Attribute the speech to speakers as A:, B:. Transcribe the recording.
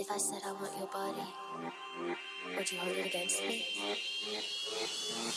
A: If I said I want your body, would you hold it against me?